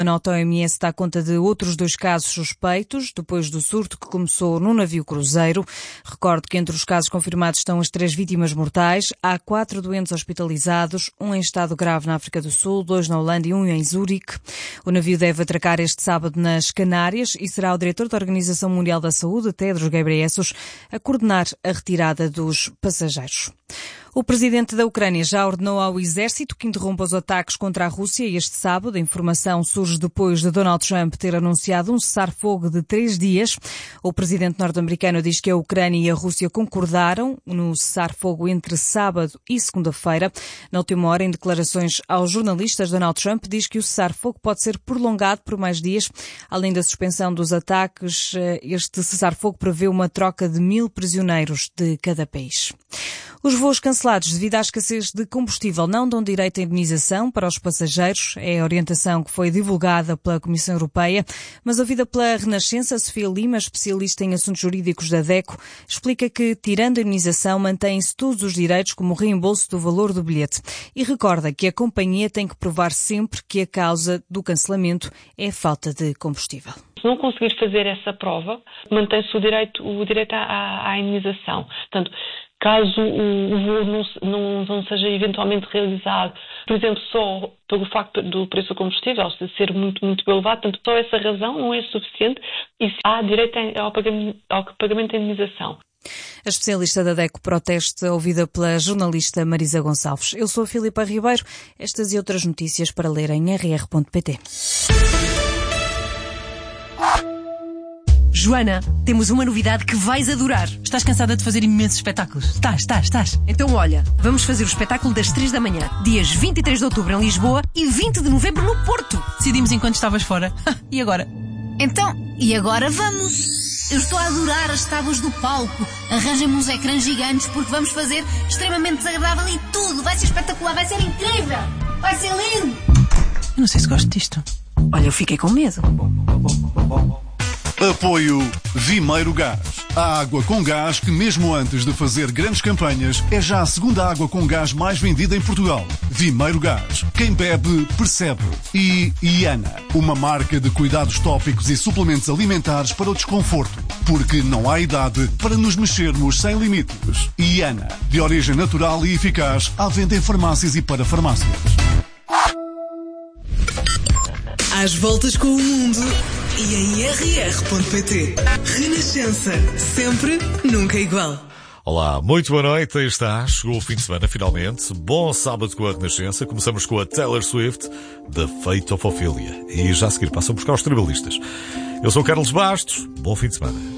A nota OMS dá conta de outros 2 casos suspeitos, depois do surto que começou no navio cruzeiro. Recordo que entre os casos confirmados estão as 3 vítimas mortais. Há 4 doentes hospitalizados, 1 em estado grave na África do Sul, 2 na Holanda e 1 em Zurique. O navio deve atracar este sábado nas Canárias e será o diretor da Organização Mundial da Saúde, Tedros Ghebreyesus, a coordenar a retirada dos passageiros. O presidente da Ucrânia já ordenou ao exército que interrompa os ataques contra a Rússia este sábado. A informação surge depois de Donald Trump ter anunciado um cessar-fogo de 3 dias. O presidente norte-americano diz que a Ucrânia e a Rússia concordaram no cessar-fogo entre sábado e segunda-feira. Na última hora, em declarações aos jornalistas, Donald Trump diz que o cessar-fogo pode ser prolongado por mais dias. Além da suspensão dos ataques, este cessar-fogo prevê uma troca de 1.000 prisioneiros de cada país. Os voos cancelados devido à escassez de combustível não dão direito à indemnização para os passageiros. É a orientação que foi divulgada pela Comissão Europeia, mas ouvida pela Renascença, Sofia Lima, especialista em assuntos jurídicos da DECO, explica que, tirando a indemnização, mantêm-se todos os direitos como o reembolso do valor do bilhete e recorda que a companhia tem que provar sempre que a causa do cancelamento é a falta de combustível. Se não conseguir fazer essa prova, mantém-se o direito à indemnização. Portanto, caso o voo não seja eventualmente realizado, por exemplo, só pelo facto do preço do combustível ser muito, muito elevado, portanto, só essa razão não é suficiente e há direito ao pagamento da indemnização. A especialista da DECO protesta, ouvida pela jornalista Marisa Gonçalves. Eu sou a Filipa Ribeiro. Estas e outras notícias para ler em rr.pt. Joana, temos uma novidade que vais adorar. Estás cansada de fazer imensos espetáculos? Estás. Então olha, vamos fazer o espetáculo das 3 da manhã, dias 23 de outubro em Lisboa e 20 de novembro no Porto. Decidimos enquanto estavas fora. E agora? Então, e agora vamos? Eu estou a adorar as tábuas do palco. Arranjem-me uns ecrãs gigantes porque vamos fazer extremamente desagradável e tudo. Vai ser espetacular, vai ser incrível. Vai ser lindo. Eu não sei se gosto disto. Olha, eu fiquei com medo. Apoio Vimeiro Gás. A água com gás que, mesmo antes de fazer grandes campanhas, é já a segunda água com gás mais vendida em Portugal. Vimeiro Gás. Quem bebe, percebe. E Iana, uma marca de cuidados tópicos e suplementos alimentares para o desconforto. Porque não há idade para nos mexermos sem limites. Iana, de origem natural e eficaz, à venda em farmácias e para farmácias. Às voltas com o mundo e em rr.pt. Renascença. Sempre, nunca igual. Olá, muito boa noite, aí está, chegou o fim de semana finalmente, bom sábado com a Renascença, começamos com a Taylor Swift, The Fate of Ophelia, e já a seguir passam a buscar os tribalistas. Eu sou o Carlos Bastos, bom fim de semana.